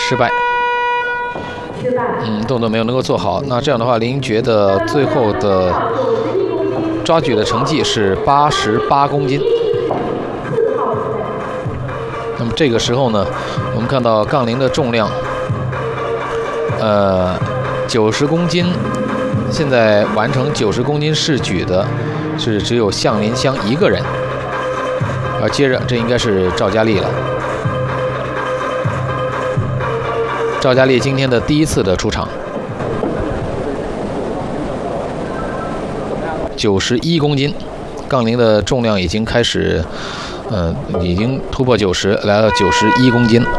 失败。动作没有能够做好。那这样的话，林觉的最后的抓举的成绩是88公斤。那么这个时候呢，我们看到杠铃的重量， 90公斤，现在完成90公斤试举的是只有向林湘一个人，而接着这应该是赵佳丽了。赵佳丽今天的第一次的出场，91公斤，杠铃的重量已经开始，已经突破90，来到91公斤。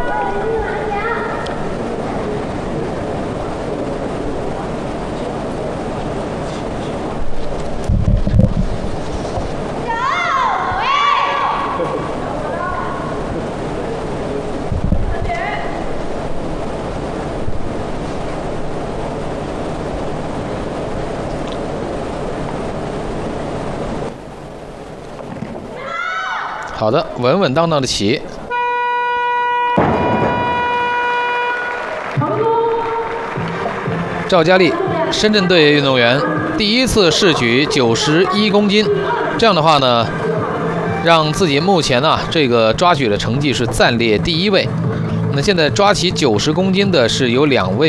好的，稳稳当当的起。赵佳丽，深圳队运动员，第一次试举91公斤，这样的话呢，让自己目前呢这个抓举的成绩是暂列第1位。那现在抓起90公斤的是有2位。